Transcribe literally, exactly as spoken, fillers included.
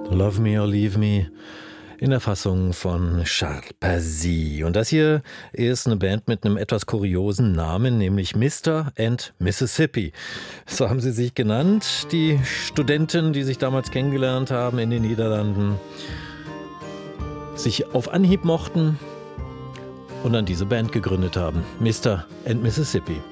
Love Me or Leave Me in der Fassung von Charles Pazy. Und das hier ist eine Band mit einem etwas kuriosen Namen, nämlich Mister and Mississippi. So haben sie sich genannt, die Studenten, die sich damals kennengelernt haben in den Niederlanden, sich auf Anhieb mochten und dann diese Band gegründet haben, Mister and Mississippi.